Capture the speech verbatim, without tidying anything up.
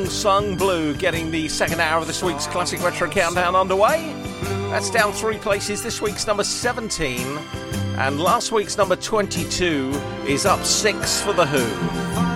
Unsung Blue getting the second hour of this week's Classic Retro Countdown underway. That's down three places. This week's number seventeen and last week's number twenty-two is up six for The Who.